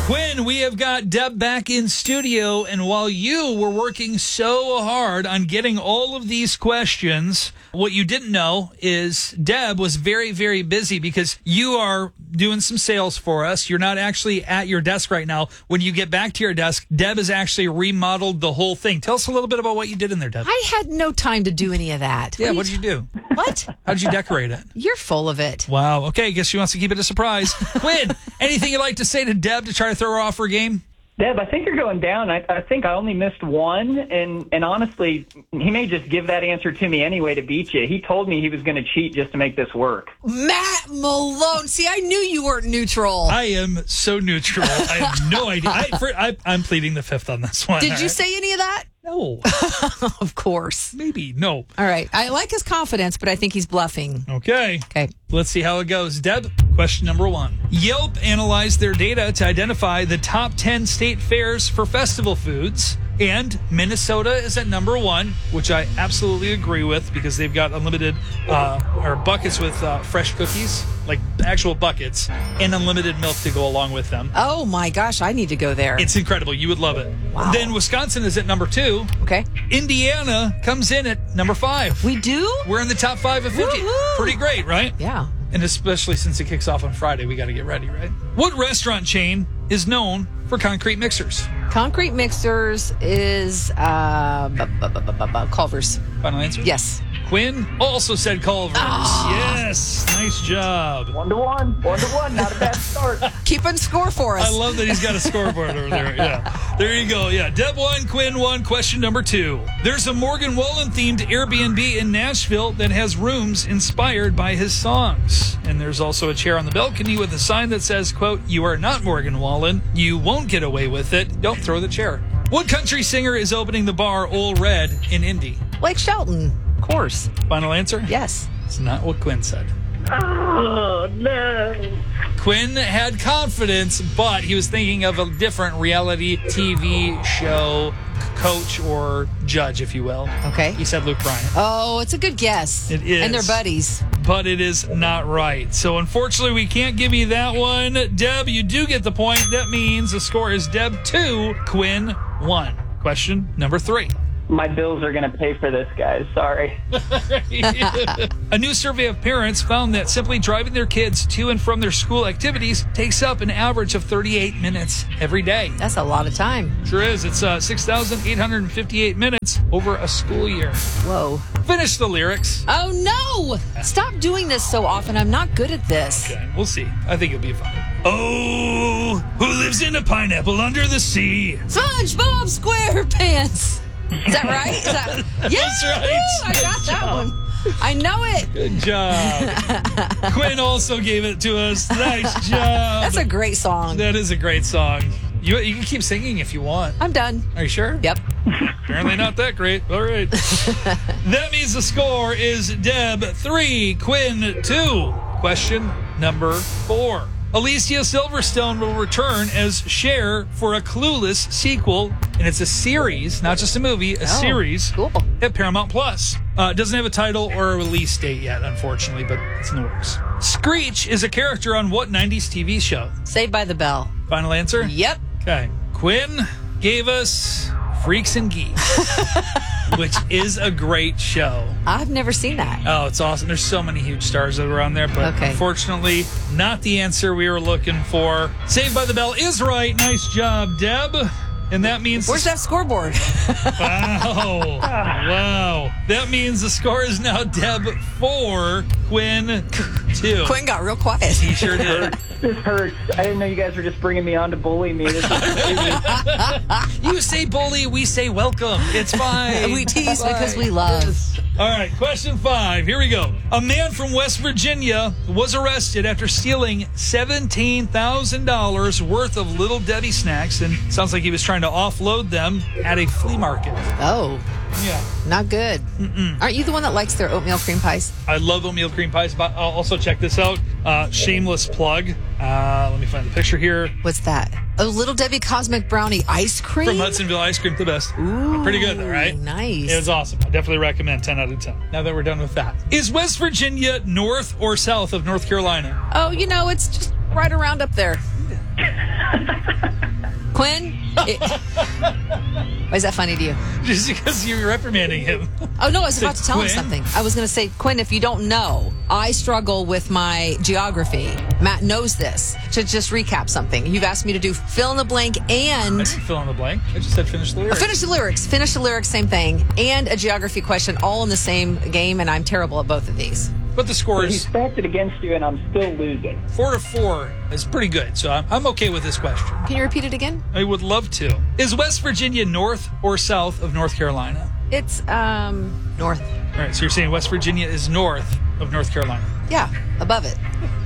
Quinn, we have got Deb back in studio, and while you were working so hard on getting all of these questions, what you didn't know is Deb was very, very busy because you are doing some sales for us. You're not actually at your desk right now. When you get back to your desk, Deb has actually remodeled the whole thing. Tell us a little bit about what you did in there, Deb. I had no time to do any of that. Yeah, what did you do? What? How did you decorate it? You're full of it. Wow. Okay, I guess she wants to keep it a surprise. Quinn, anything you'd like to say to Deb to try to throw her off her game? Deb, I think you're going down. I think I only missed one, and honestly, he may just give that answer to me anyway to beat you. He told me he was going to cheat just to make this work. Matt Malone. See, I knew you weren't neutral. I am so neutral. I have no idea. I'm pleading the fifth on this one. Did you say any of that? No. Of course. Maybe. No. All right. I like his confidence, but I think he's bluffing. Okay. Okay. Let's see how it goes. Deb, question number 1. Yelp analyzed their data to identify the top 10 state fairs for festival foods. And Minnesota is at number 1, which I absolutely agree with because they've got unlimited or buckets with fresh cookies, like actual buckets, and unlimited milk to go along with them. Oh, my gosh. I need to go there. It's incredible. You would love it. Wow. Then Wisconsin is at number 2. Okay. Indiana comes in at number 5. We do? We're in the top 5 of 50. Woo-hoo. Pretty great, right? Yeah. And especially since it kicks off on Friday, we got to get ready, right? What restaurant chain is known for concrete mixers? Concrete Mixers is Culver's. Final answer? Yes. Quinn also said Culver's. Yes. Nice job. 1-1. 1-1. Not a bad start. Keeping score for us. I love that he's got a scoreboard over there. Yeah. There you go. Yeah. Deb 1, Quinn 1. Question number 2. There's a Morgan Wallen themed Airbnb in Nashville that has rooms inspired by his songs. And there's also a chair on the balcony with a sign that says, quote, "You are not Morgan Wallen. You won't get away with it. Don't throw the chair." What country singer is opening the bar Ole Red in Indy? Blake Shelton. Of course. Final answer? Yes. It's not what Quinn said. Oh, no. Quinn had confidence, but he was thinking of a different reality TV show coach or judge, if you will. Okay. He said Luke Bryan. Oh, it's a good guess. It is. And they're buddies. But it is not right. So unfortunately, we can't give you that one. Deb, you do get the point. That means the score is Deb 2, Quinn 1. Question number 3. My bills are going to pay for this, guys. Sorry. A new survey of parents found that simply driving their kids to and from their school activities takes up an average of 38 minutes every day. That's a lot of time. Sure is. It's 6,858 minutes over a school year. Whoa. Finish the lyrics. Oh, no. Stop doing this so often. I'm not good at this. Okay, we'll see. I think it'll be fun. Oh, who lives in a pineapple under the sea? SpongeBob SquarePants. Is that right? Is that... Yeah, That's right. woo, I got that one. I know it. Good job. Quinn also gave it to us. Nice job. That's a great song. That is a great song. You can keep singing if you want. I'm done. Are you sure? Yep. Apparently not that great. All right. That means the score is Deb 3, Quinn 2. Question number 4. Alicia Silverstone will return as Cher for a Clueless sequel, and it's a series, not just a movie, a series cool. at Paramount Plus. It doesn't have a title or a release date yet, unfortunately, but it's in the works. Screech is a character on what 90s TV show? Saved by the Bell. Final answer? Yep. Okay. Quinn gave us Freaks and Geeks, which is a great show. I've never seen that. Oh, it's awesome. There's so many huge stars that are on there, but unfortunately, not the answer we were looking for. Saved by the Bell is right. Nice job, Deb. And that means... Where's that scoreboard? Wow. Wow. That means the score is now Deb 4, Quinn 2. Quinn got real quiet. He sure did. This hurts. I didn't know you guys were just bringing me on to bully me. This is crazy. You say bully, we say welcome. It's fine. We tease because we love. All right, question 5. Here we go. A man from West Virginia was arrested after stealing $17,000 worth of Little Debbie snacks, and sounds like he was trying to offload them at a flea market. Oh, Yeah. not good. Aren't you the one that likes their oatmeal cream pies? I love oatmeal cream pies, but I'll also check this out. Shameless plug. Let me find the picture here. What's that? Oh, Little Debbie Cosmic Brownie ice cream? From Hudsonville Ice Cream, the best. Ooh, pretty good, though, right? Nice. It was awesome. I definitely recommend 10 out of 10. Now that we're done with that. Is West Virginia north or south of North Carolina? Oh, it's just right around up there. Quinn, why is that funny to you? Just because you're reprimanding him. Oh, no, I was about to tell him Quinn? something. I was going to say, Quinn, if you don't know, I struggle with my geography. Matt knows this. To just recap something, you've asked me to do fill in the blank I and... didn't fill in the blank. I just said finish the lyrics. Finish the lyrics, same thing, and a geography question, all in the same game, and I'm terrible at both of these. But the score He is stacked it against you, and I'm still losing. 4-4 is pretty good, so I'm okay with this question. Can you repeat it again? I would love to. Is West Virginia north or south of North Carolina? It's north. All right, so you're saying West Virginia is north of North Carolina. Yeah, above it.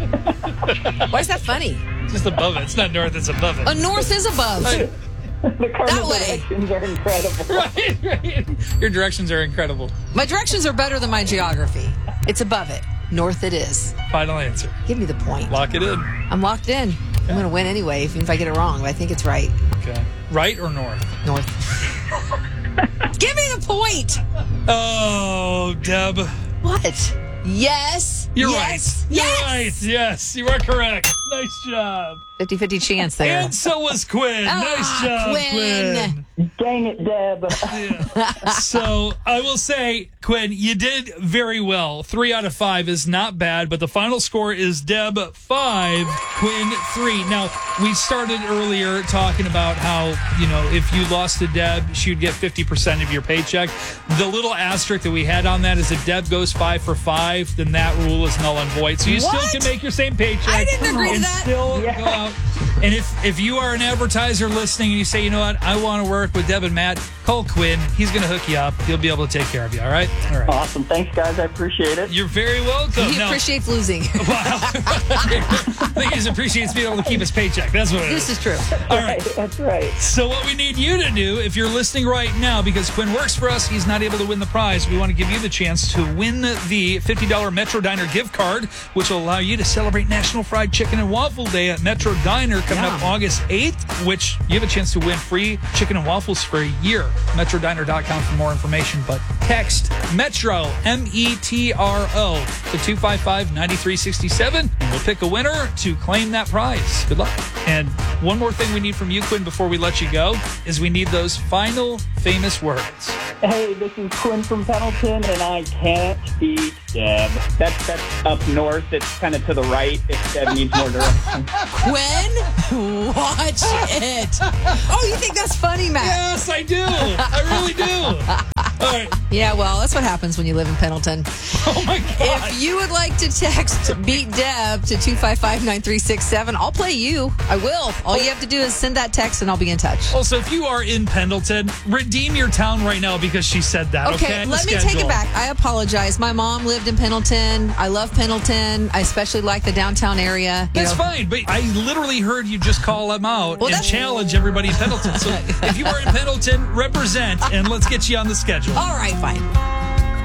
Why is that funny? Just above it. It's not north, it's above it. North is above. The cardinal way. directions are incredible. Right. Your directions are incredible. My directions are better than my geography. It's above it. North it is. Final answer. Give me the point. Lock it in. I'm locked in. I'm going to win anyway, even if I get it wrong, but I think it's right. Okay. Right or north? North. Give me the point. Oh, Deb. What? Yes. You're yes. right. Yes. You're right. Yes, you are correct. Nice job. 50-50 chance there. And so was Quinn. Nice job, Quinn. Dang it, Deb. So I will say, Quinn, you did very well. 3 out of 5 is not bad, but the final score is Deb 5, Quinn 3. Now, we started earlier talking about how, if you lost to Deb, she would get 50% of your paycheck. The little asterisk that we had on that is if Deb goes 5 for 5, then that rule is null and void. So you What? still can make your same paycheck. I didn't agree to and that. Still Yeah. go out. And if you are an advertiser listening and you say, you know what, I want to work with Deb and Matt, call Quinn. He's going to hook you up. He'll be able to take care of you, all right? All right. Awesome. Thanks, guys. I appreciate it. You're very welcome. He Now- appreciates losing. Wow. I think he just appreciates being able to keep his paycheck. That's what it This is. is true. All right. That's right. So what we need you to do, if you're listening right now, because Quinn works for us, he's not able to win the prize, we want to give you the chance to win the $50 Metro Diner gift card, which will allow you to celebrate National Fried Chicken and Waffle Day at Metro Diner coming up Yum. August 8th, which you have a chance to win free chicken and waffles for a year. MetroDiner.com for more information, but text Metro, METRO, to 255-9367, and we'll pick a winner to claim that prize. Good luck. And one more thing we need from you, Quinn, before we let you go, is we need those final famous words. Hey, this is Quinn from Pendleton, and I can't beat Deb. That's up north. It's kind of to the right if Deb needs more direction. Quinn, watch it. Oh, you think that's funny, Matt? Yes, I do. I really do. All right. Yeah, well, that's what happens when you live in Pendleton. Oh, my God. If you would like to text Beat Deb to 255-9367, I'll play you. I will. All you have to do is send that text and I'll be in touch. Also, if you are in Pendleton, redeem your town right now because she said that, okay? Let me take it back. I apologize. My mom lived in Pendleton. I love Pendleton. I especially like the downtown area. That's fine, but I literally heard you just call them out Well, and that's- challenge everybody in Pendleton. So if you are in Pendleton, represent, and let's get you on the schedule. All right, fine.